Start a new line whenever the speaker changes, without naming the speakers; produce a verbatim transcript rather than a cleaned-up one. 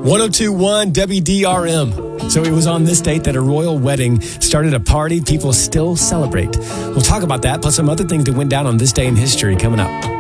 one oh two point one W D R M. So it was on this date that a royal wedding started a party people still celebrate. We'll talk about that, plus some other things that went down on this day in history coming up.